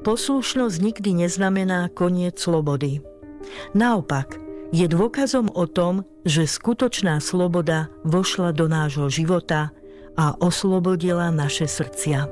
Poslušnosť nikdy neznamená koniec slobody. Naopak, je dôkazom o tom, že skutočná sloboda vošla do nášho života a oslobodila naše srdcia.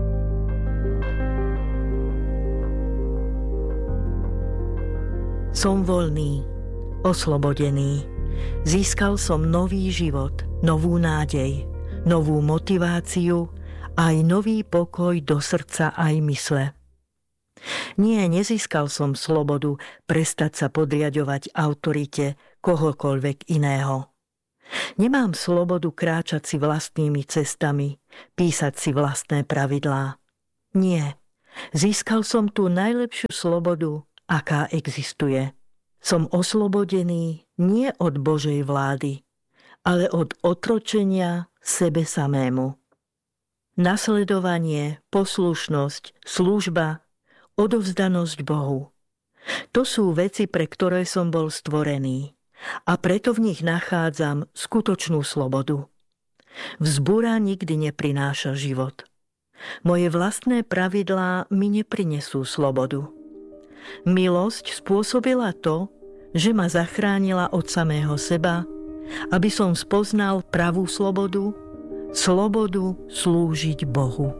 Som voľný, oslobodený. Získal som nový život, novú nádej, novú motiváciu, aj nový pokoj do srdca aj mysle. Nie, nezískal som slobodu prestať sa podriaďovať autorite kohokoľvek iného. Nemám slobodu kráčať si vlastnými cestami, písať si vlastné pravidlá. Nie, získal som tú najlepšiu slobodu, aká existuje. Som oslobodený nie od Božej vlády, ale od otročenia sebe samému. Nasledovanie, poslušnosť, služba, odovzdanosť Bohu. To sú veci, pre ktoré som bol stvorený a preto v nich nachádzam skutočnú slobodu. Vzbúra nikdy neprináša život. Moje vlastné pravidlá mi neprinesú slobodu. Milosť spôsobila to, že ma zachránila od samého seba, aby som spoznal pravú slobodu, slobodu slúžiť Bohu.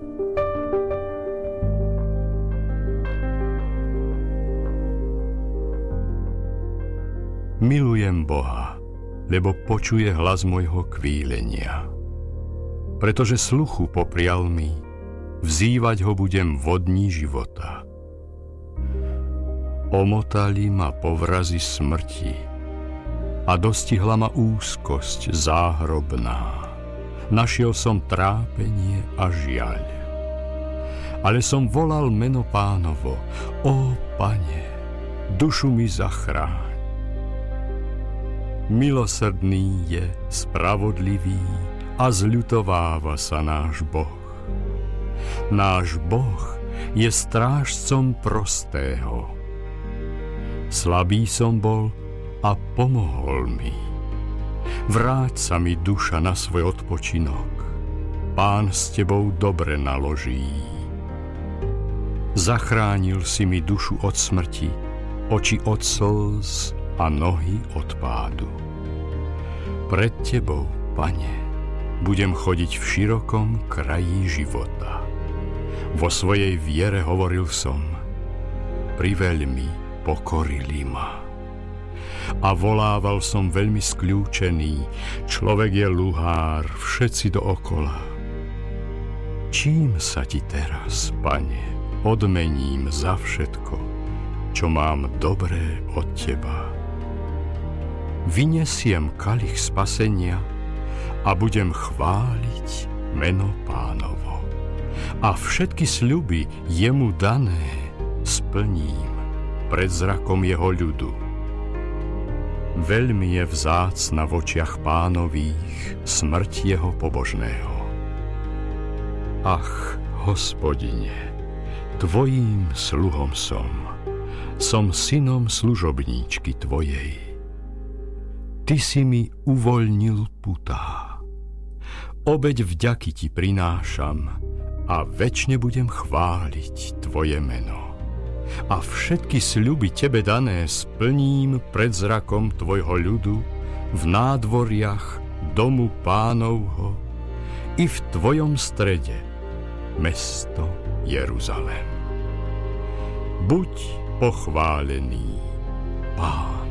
Milujem Boha, lebo počuje hlas môjho kvílenia. Pretože sluchu poprial mi, vzývať ho budem vo dni života. Omotali ma povrazy smrti a dostihla ma úzkosť záhrobná. Našiel som trápenie a žiaľ. Ale som volal meno Pánovo: Ó Pane, dušu mi zachráň. Milosrdný je, spravodlivý a zľutováva sa náš Boh. Náš Boh je strážcom prostého. Slabý som bol a pomohol mi. Vráť sa mi, duša, na svoj odpočinok. Pán s tebou dobre naloží. Zachránil si mi dušu od smrti, oči od slz a nohy od pádu. Pred tebou, Pane, budem chodiť v širokom kraji života. Vo svojej viere hovoril som: priveľmi pokorili ma. A volával som veľmi skľúčený: človek je luhár, všetci dookola. Čím sa ti teraz, Pane, odmením za všetko, čo mám dobré od teba? Vyniesiem kalich spasenia a budem chváliť meno Pánovo. A všetky sľuby jemu dané splním pred zrakom jeho ľudu. Veľmi je vzácna v očiach Pánových smrť jeho pobožného. Ach, Hospodine, tvojím sluhom som synom služobníčky tvojej. Ty si mi uvoľnil putá. Obeť vďaky ti prinášam a večne budem chváliť tvoje meno. A všetky sľuby tebe dané splním pred zrakom tvojho ľudu v nádvoriach domu Pánovho i v tvojom strede, mesto Jeruzalém. Buď pochválený, Pán.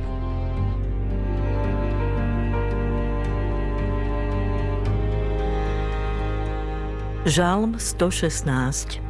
Žalm 116.